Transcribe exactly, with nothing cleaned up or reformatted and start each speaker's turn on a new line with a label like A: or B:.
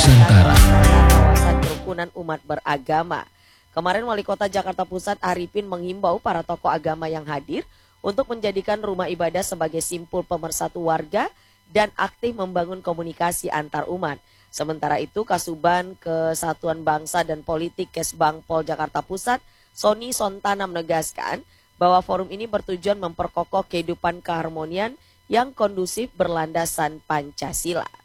A: Nusantara.
B: Kawasan kerukunan umat beragama. Kemarin Wali Kota Jakarta Pusat Arifin menghimbau para tokoh agama yang hadir untuk menjadikan rumah ibadah sebagai simpul pemersatu warga dan aktif membangun komunikasi antar umat. Sementara itu, Kasuban Kesatuan Bangsa dan Politik Kesbangpol Jakarta Pusat, Sony Sontana menegaskan bahwa forum ini bertujuan memperkokoh kehidupan keharmonian yang kondusif berlandasan Pancasila.